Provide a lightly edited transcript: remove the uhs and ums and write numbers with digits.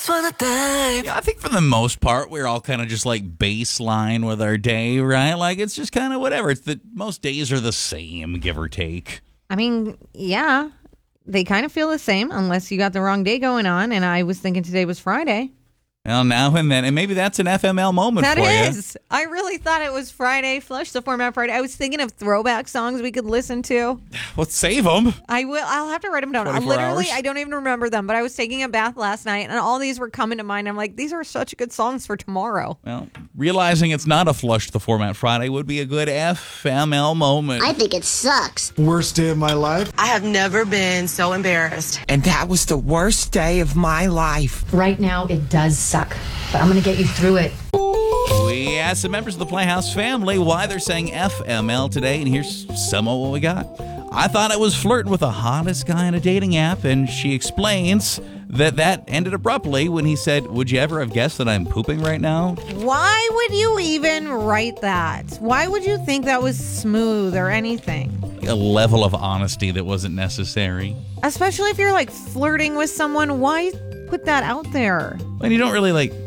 Yeah, I think for the most part, we're all kind of just like baseline with our day, right? Like it's just kind of whatever. It's that most days are the same, give or take. I mean, yeah, they kind of feel the same unless you got the wrong day going on. And I was thinking today was Friday. Well, now and then, and maybe that's an FML moment That for you. is. I really thought it was Friday. Flush the format Friday. I was thinking of throwback songs we could listen to. Let's save them. I will. I'll have to write them down. 24 hours. I don't even remember them, but I was taking a bath last night, and all these were coming to mind. I'm like, these are such good songs for tomorrow. Well, realizing it's not a Flush the Format Friday would be a good FML moment. I think it sucks. Worst day of my life. I have never been so embarrassed. And that was the worst day of my life. Right now, it does suck, but I'm going to get you through it. We asked the members of the Playhouse family why they're saying FML today, and here's some of what we got. I thought it was flirting with the hottest guy on a dating app, and she explains that ended abruptly when he said, "Would you ever have guessed that I'm pooping right now?" Why would you even write that? Why would you think that was smooth or anything? A level of honesty that wasn't necessary. Especially if you're like flirting with someone. Why put that out there? And you don't really like